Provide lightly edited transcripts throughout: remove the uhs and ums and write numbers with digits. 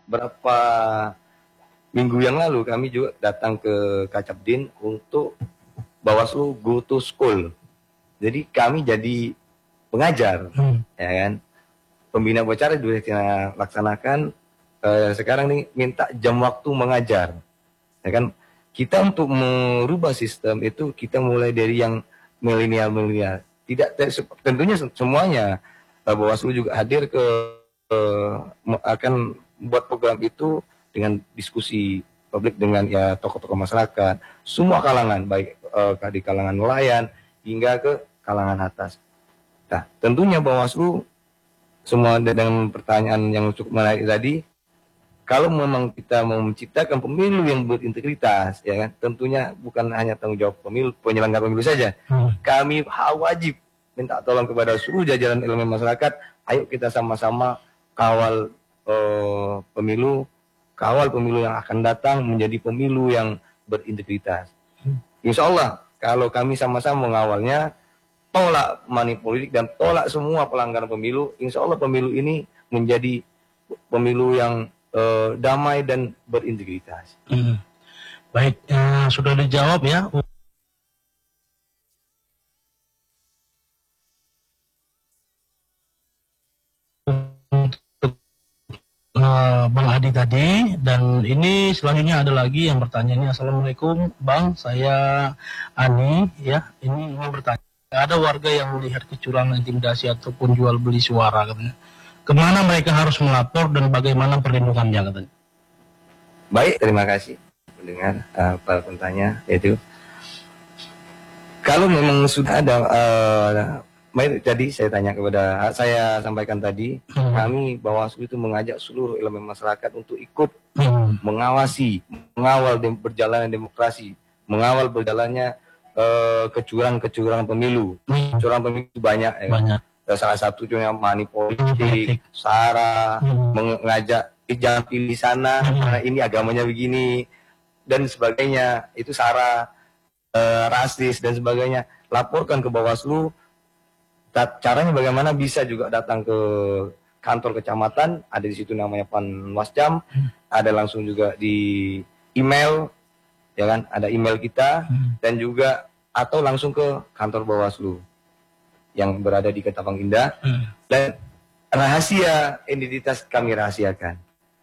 berapa minggu yang lalu kami juga datang ke Kacapdin untuk Bawaslu go to school. Jadi kami jadi pengajar, ya kan. Pembina upacara sudah kita laksanakan. Sekarang nih minta jam waktu mengajar, ya kan. Kita untuk merubah sistem itu kita mulai dari yang milenial. Tidak tentunya semuanya. Bawaslu juga hadir akan buat program itu dengan diskusi publik dengan ya tokoh-tokoh masyarakat, semua kalangan, baik di kalangan nelayan hingga ke kalangan atas. Nah, tentunya Bawaslu semua dengan pertanyaan yang cukup menarik tadi, kalau memang kita mau menciptakan pemilu yang berintegritas, ya kan, tentunya bukan hanya tanggung jawab penyelenggara pemilu saja. Kami wajib minta tolong kepada seluruh jajaran elemen masyarakat, ayo kita sama-sama kawal pemilu yang akan datang menjadi pemilu yang berintegritas. Insya Allah, kalau kami sama-sama mengawalnya, tolak money politik dan tolak semua pelanggaran pemilu, insya Allah pemilu ini menjadi pemilu yang damai dan berintegritas. Baik, sudah dijawab ya. Bang Adi tadi, dan ini selanjutnya ada lagi yang bertanya ini. Assalamualaikum Bang, saya Ani ya, ini ingin bertanya, ada warga yang melihat kecurangan, intimidasi ataupun jual beli suara katanya. Kemana mereka harus melapor dan bagaimana perlindungannya katanya? Baik, terima kasih mendengar para penanya. Yaitu kalau memang sudah ada tadi saya sampaikan tadi, kami Bawaslu itu mengajak seluruh elemen masyarakat untuk ikut mengawal berjalannya demokrasi, mengawal berjalannya kecurangan pemilu. Kecurangan pemilu itu banyak, ya. Banyak. Salah satunya money politik, SARA, mengajak jangan pilih sana karena ini agamanya begini dan sebagainya, itu SARA, rasis dan sebagainya. Laporkan ke Bawaslu. Caranya bagaimana? Bisa juga datang ke kantor kecamatan, ada di situ namanya Panwascam, ada langsung juga di email, ya kan, ada email kita, dan juga atau langsung ke kantor Bawaslu yang berada di Ketapang Indah, dan rahasia identitas kami rahasiakan,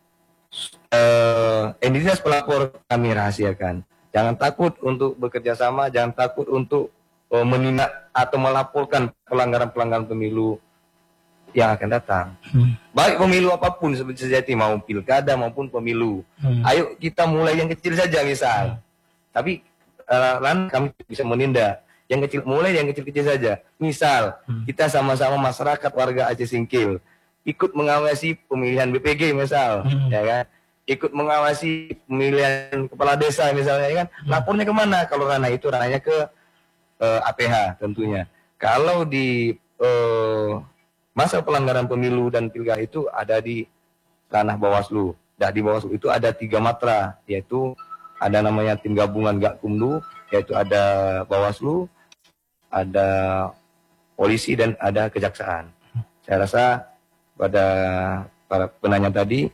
identitas pelapor kami rahasiakan. Jangan takut untuk bekerja sama, jangan takut untuk menindak atau melaporkan pelanggaran-pelanggaran pemilu yang akan datang. Baik pemilu apapun sejati, mau pilkada maupun pemilu. Ayo kita mulai yang kecil saja misal. Tapi kami bisa menindak yang kecil, mulai yang kecil-kecil saja. Misal kita sama-sama masyarakat warga Aceh Singkil ikut mengawasi pemilihan BPG misal, ya kan? Ikut mengawasi pemilihan kepala desa misalnya, ya kan? Lapornya kemana? Kalau ranah itu ranahnya ke APH tentunya. Kalau di masa pelanggaran pemilu dan pilkada itu ada di ranah Bawaslu. Dan di Bawaslu itu ada 3 matra, yaitu ada namanya tim gabungan Gakumdu, yaitu ada Bawaslu, ada polisi dan ada kejaksaan. Saya rasa pada para penanya tadi,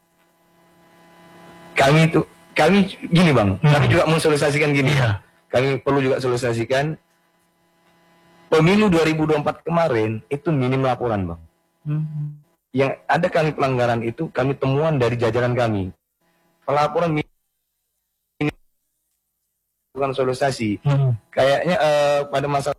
kami gini Bang, kami juga mensosialisasikan gini ya. Kami perlu juga sosialisasikan pemilu 2024 kemarin itu minim laporan Bang. Yang ada kami pelanggaran itu kami temuan dari jajaran kami. Pelaporan minim, bukan sosialisasi. Kayaknya pada masa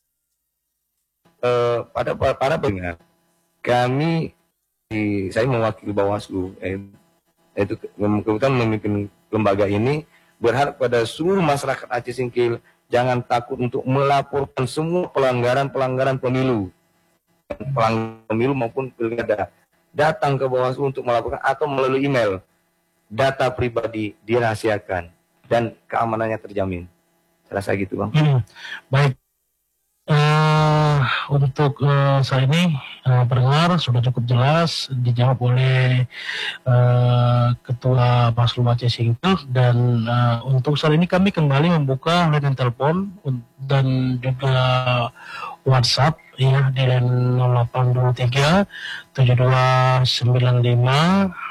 pada pendengar kami, saya mewakili Bawaslu, itu kebetulan memimpin lembaga ini, berharap pada seluruh masyarakat Aceh Singkil jangan takut untuk melaporkan semua pelanggaran pemilu, pemilu maupun pilkada. Datang ke Bawaslu untuk melaporkan atau melalui email. Data pribadi dirahasiakan dan keamanannya terjamin. Saya rasa gitu Bang. Baik. Untuk saat ini pendengar sudah cukup jelas dijawab oleh Ketua Bawaslu Aceh Singkil, dan untuk saat ini kami kembali membuka line telepon dan juga WhatsApp ya di line 0823 7295